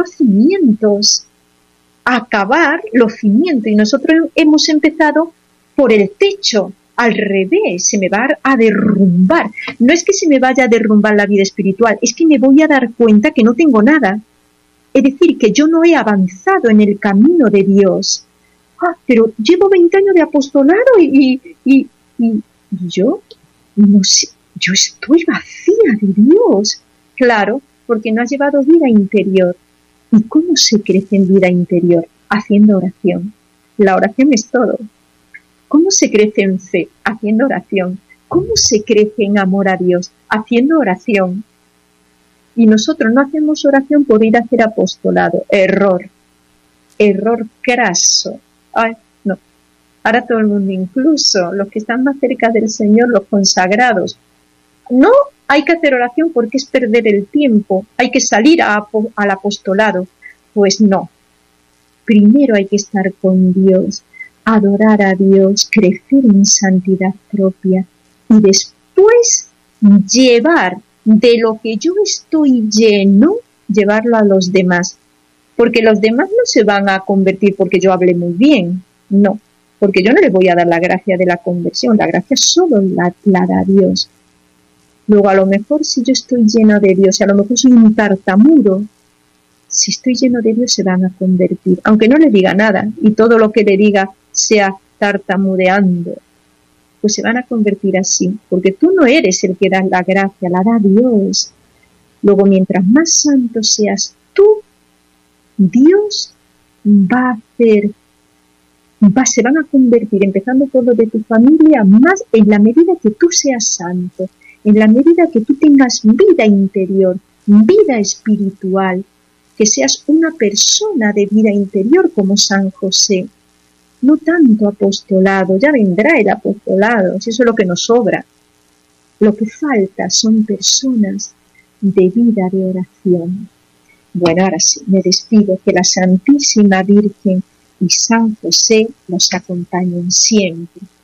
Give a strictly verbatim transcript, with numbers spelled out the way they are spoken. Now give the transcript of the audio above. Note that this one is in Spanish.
los cimientos, acabar los cimientos. Y nosotros hemos empezado por el techo, al revés, se me va a derrumbar. No es que se me vaya a derrumbar la vida espiritual, es que me voy a dar cuenta que no tengo nada. Es decir, que yo no he avanzado en el camino de Dios. Ah, pero llevo veinte años de apostolado y, y, y, y yo, no sé, yo estoy vacía de Dios. Claro, porque no has llevado vida interior. ¿Y cómo se crece en vida interior? Haciendo oración. La oración es todo. ¿Cómo se crece en fe? Haciendo oración. ¿Cómo se crece en amor a Dios? Haciendo oración. Y nosotros no hacemos oración por ir a hacer apostolado. Error. Error craso. Ay, no. Ahora todo el mundo, incluso los que están más cerca del Señor, los consagrados. No hay que hacer oración porque es perder el tiempo. Hay que salir a, al apostolado. Pues no. Primero hay que estar con Dios, adorar a Dios, crecer en santidad propia y después llevar de lo que yo estoy lleno, llevarlo a los demás. Porque los demás no se van a convertir porque yo hable muy bien, no, porque yo no les voy a dar la gracia de la conversión, la gracia solo la, la da Dios. Luego a lo mejor si yo estoy lleno de Dios, y a lo mejor soy un tartamudo, si estoy lleno de Dios se van a convertir, aunque no le diga nada y todo lo que le diga sea tartamudeando, pues se van a convertir así, porque tú no eres el que da la gracia, la da Dios. Luego mientras más santo seas tú, Dios va a hacer, va, se van a convertir, empezando por lo de tu familia, más en la medida que tú seas santo, en la medida que tú tengas vida interior, vida espiritual, que seas una persona de vida interior como San José. No tanto apostolado, ya vendrá el apostolado, si eso es lo que nos sobra. Lo que falta son personas de vida de oración. Bueno, ahora sí, me despido, que la Santísima Virgen y San José nos acompañen siempre.